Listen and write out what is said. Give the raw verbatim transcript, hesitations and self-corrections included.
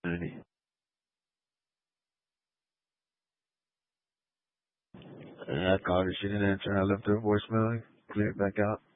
Any. Yeah, I called her. She didn't answer. I left her a voicemail. Clear it back out.